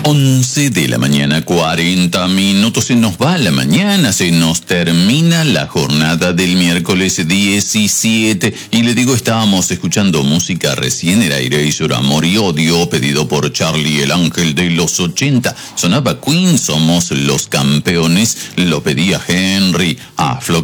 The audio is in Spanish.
11 de la mañana, 40 minutos. Se nos va la mañana, se nos termina la jornada del miércoles 17. Y le digo, estábamos escuchando música recién, era Erasure, Amor y Odio, pedido por Charlie el Ángel de los 80. Sonaba Queen, Somos los Campeones, lo pedía Henry.